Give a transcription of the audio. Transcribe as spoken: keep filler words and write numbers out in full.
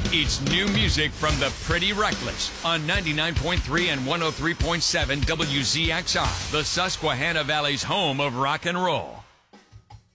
It's new music from the Pretty Reckless on ninety-nine point three and one oh three point seven W Z X R, the Susquehanna Valley's home of rock and roll.